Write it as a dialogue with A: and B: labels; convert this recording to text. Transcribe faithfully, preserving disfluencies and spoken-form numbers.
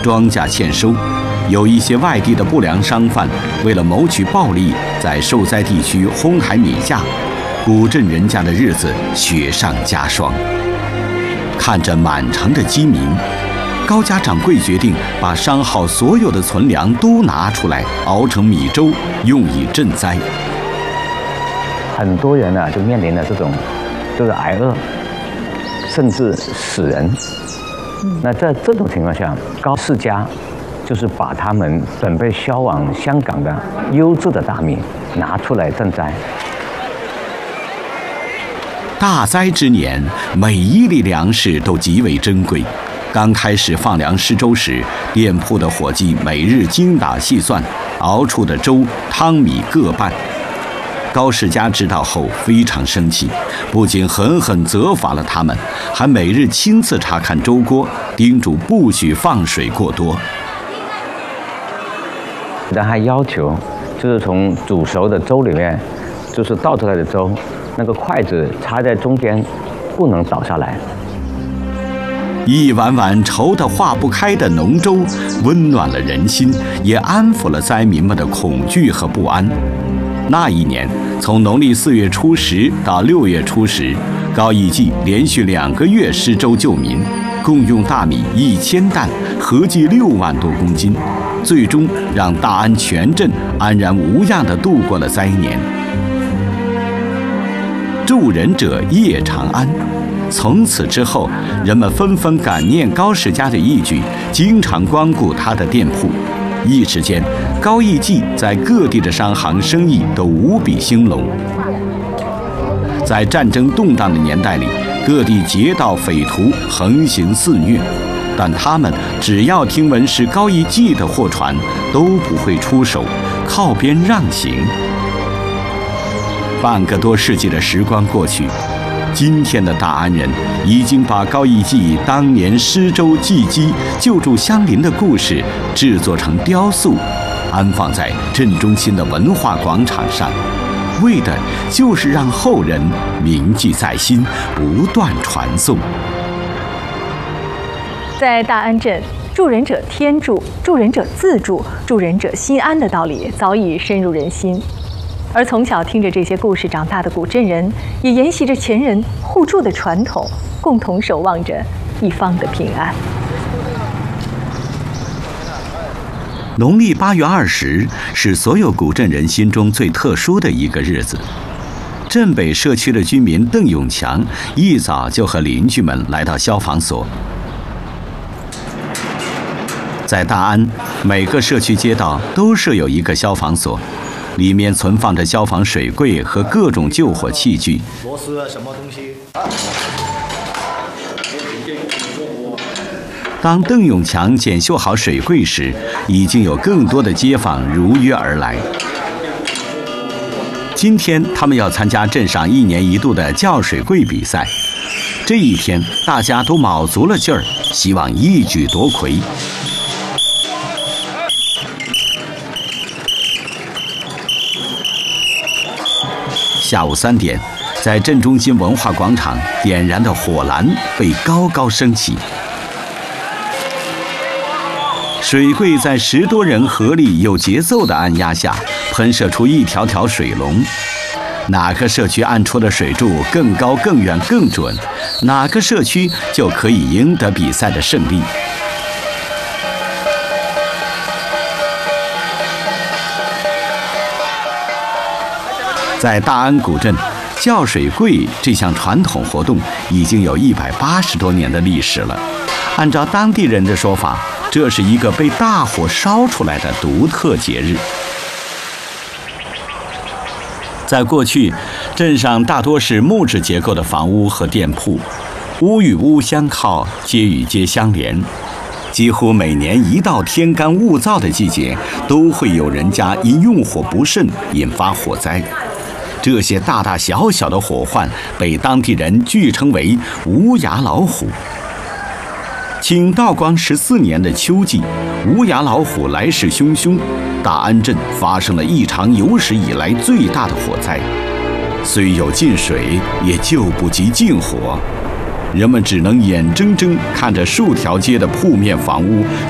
A: 庄稼欠收，有一些外地的不良商贩为了谋取暴利，在受灾地区哄抬米价，古镇人家的日子雪上加霜。看着满城的饥民，高家掌柜决定把商号所有的存粮都拿出来熬成米粥，用以赈灾。
B: 很多人呢、啊、就面临了这种就是挨饿，甚至死人。那在这种情况下，高世家就是把他们准备销往香港的优质的大米拿出来赈灾。
A: 大灾之年，每一粒粮食都极为珍贵。刚开始放粮施粥时，店铺的伙计每日精打细算，熬出的粥汤米各半。高世家知道后非常生气，不仅狠狠责罚了他们，还每日亲自查看粥锅，叮嘱不许放水过多。
B: 然后还要求，就是从煮熟的粥里面，就是倒出来的粥，那个筷子插在中间，不能倒下来。
A: 一碗碗稠得化不开的浓粥，温暖了人心，也安抚了灾民们的恐惧和不安。那一年，从农历四月初十到六月初十，高义季连续两个月施粥救民，共用大米一千担，合计六万多公斤，最终让大安全镇安然无恙地度过了灾年。助人者夜长安。从此之后，人们纷纷感念高世家的义举，经常光顾他的店铺。一时间，高义季在各地的商行生意都无比兴隆。在战争动荡的年代里，各地劫盗匪徒横行肆虐，但他们只要听闻是高义季的货船，都不会出手，靠边让行。半个多世纪的时光过去，今天的大安人已经把高义季当年施粥济饥、救助乡邻的故事制作成雕塑，安放在镇中心的文化广场上，为的就是让后人铭记在心，不断传颂。
C: 在大安镇，助人者天助，助人者自助，助人者心安的道理早已深入人心。而从小听着这些故事长大的古镇人，也沿袭着前人互助的传统，共同守望着一方的平安。
A: 农历八月二十是所有古镇人心中最特殊的一个日子。镇北社区的居民邓永强一早就和邻居们来到消防所。在大安，每个社区街道都设有一个消防所，里面存放着消防水柜和各种救火器具。
D: 螺丝什么东西？
A: 当邓永强检修好水柜时，已经有更多的街坊如约而来。今天他们要参加镇上一年一度的叫水柜比赛。这一天，大家都卯足了劲儿，希望一举夺魁。下午三点，在镇中心文化广场点燃的火蓝被高高升起，水柜在十多人合力有节奏的按压下，喷射出一条条水龙。哪个社区按出的水柱更高、更远、更准，哪个社区就可以赢得比赛的胜利。在大安古镇，叫水柜这项传统活动已经有一百八十多年的历史了。按照当地人的说法，这是一个被大火烧出来的独特节日。在过去，镇上大多是木质结构的房屋和店铺，屋与屋相靠，街与街相连。几乎每年一到天干物燥的季节，都会有人家因用火不慎引发火灾。这些大大小小的火患被当地人据称为无牙老虎。清道光十四年的秋季，无牙老虎来势汹汹，大安镇发生了一场有史以来最大的火灾。虽有进水，也救不及禁火，人们只能眼睁睁看着数条街的铺面房屋